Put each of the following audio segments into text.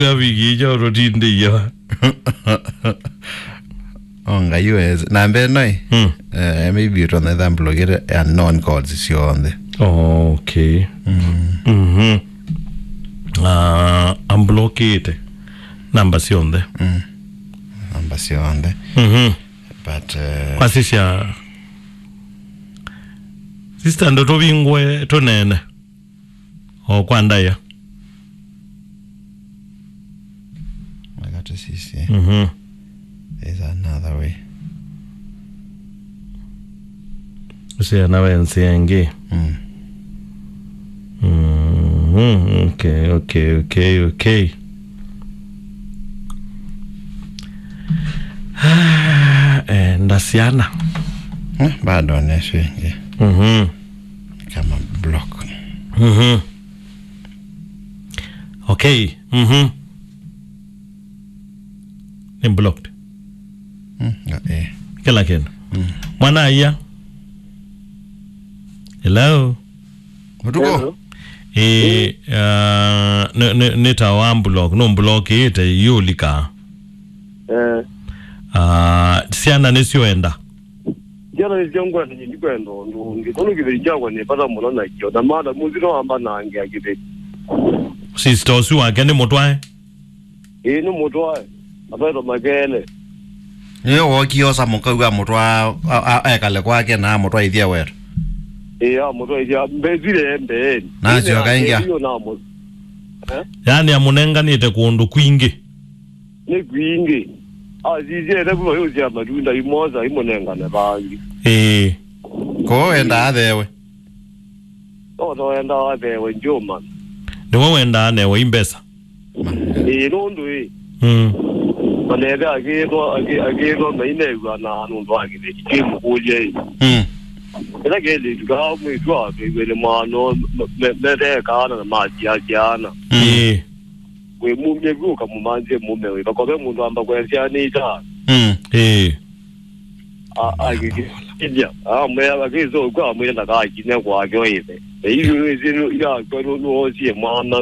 Gabi yo routine yo. Onga US number no. Maybe on the example get a non calls is on the. Okay. Unblockate. Number si on the. Number si on the. But Pasisha. Sister ndo tobingwe tonene. O kwanda ya. I got to see. There's another way. Say nawe nsienge. Okay. Ndasiana. Bado neshe. Kama block. Okay. I'm blocked. Kila kenu. Mwana iya. Hello. Mutuko. Nita wa block. No block ite yulika. Siana nesioenda. Jana nisiongwa ni kwendo ngitono kibijangwa ni pata mulona kyo na mada muziro amba nange agide. Sister osu agene motwae. No motwae. Abaito magele. Wakiosa mukaga motwa ekale kwake na motwa ithia wetu. Motwa ithia mbezire mbe. Nazi wakaingia. Yani amunenganite kundu kwingi. Ni kwingi. Azizi erebulo yozi amadunda imoza imonengane bangi. Ko enda athewe. No enda athewe njoma. Niwe wenda newe imbesa. Nondo Manebe agero mainegwa na nundu agire ikimu kuje. Ela gele tuka mwitwa bele mano mede kana na maji ajana. We mumye guka mumanze mume we bakobe mundu amba kwensia nita. Ija mwe abagizo kwa mwe ndaka ajine kwa kyo ibe. Iyo izinu ya kwa no sie mwana.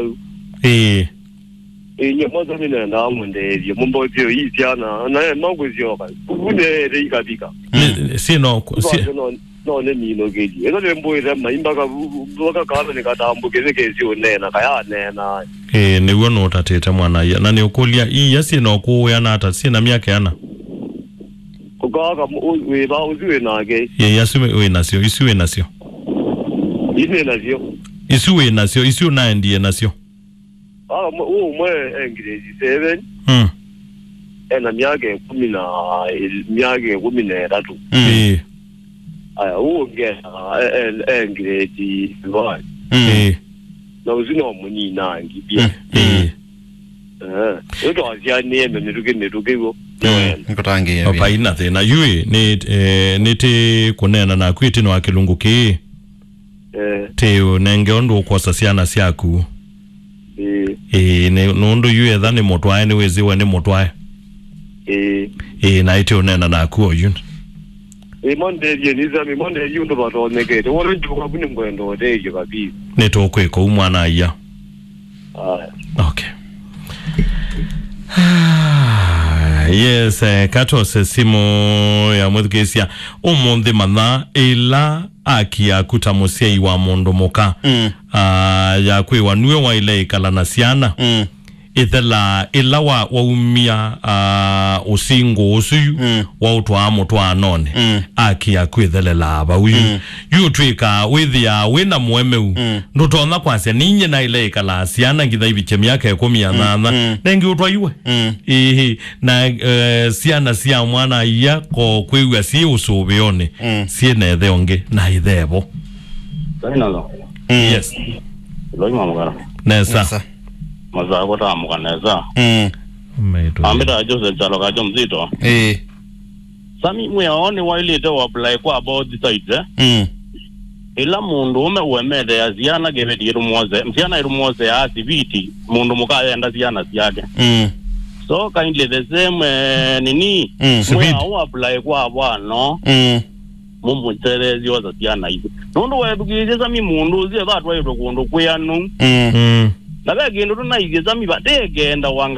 Moza mina na munde mumbo dio isiana na manguzio ba. Kune reikabika. Sino no ne mino geji. Eno lembo ira maimba ka boka kana ne katambu kezi onena kaya nena. Ni wono utatete mwana ya na ni ukolia iya sino kuya na ata sina miaka yana. Kukaga we ba uziwe nage. Yasume we nasio isuwe nasio. Ine nasio. Isuwe nasio isu na ndiye nasio. Mwe engirezi 7. Ena miage 13. Uge engirezi 5. Na uzino muni nangi bia. Eto azia neme netuke go. Nkotangi. Opa ina thina yue ni te kunena na kwiti no akilungu ki. Teo nenge ondo kosa siana siaku. Nondo yue dhani motwae ni weziwa ni motwae. Na ite unena na kuo yun. Monde yeniza mi monde yundo bato negete. Wale njuka buni mwendo deje kabi. Neto kweko umwana iya. Okay. Yes, kato se simo ya mwedhukesia umonde mana ila akia kutamusia iwa mondo moka ya kwe wanue wa ile ikala nasiana ila wa umia usingo usuyu wa utuwa motuwa anone akia kwe dhele laba uyu yu tuika withia wina muemeu ndotoona kwa se ninye na ile ikala siana ngitha ibiche miaka ya 10 nengi utuwa yue na siana siya mwana iya ko kwewa siye usubione siye na etheonge na ithebo. Yes. Loi mamugara. Nesa. Maza kota mukaneza. Amida Joseph Chalo kajo mzito. Sami mweone wailete wa apply kwa about the site ila mundu uwemede ya ziana gebedi irumuoze msiana irumuoze ya activity mundu mukaya enda ziana ziyake so kindly the same nini mwe apply kwa abano mumbu terezi waza ziana hizi nundu webukijeza mi mundu ziya dhatu wa kundu kuyanu na begenda tunaigiza mi badegenda wanga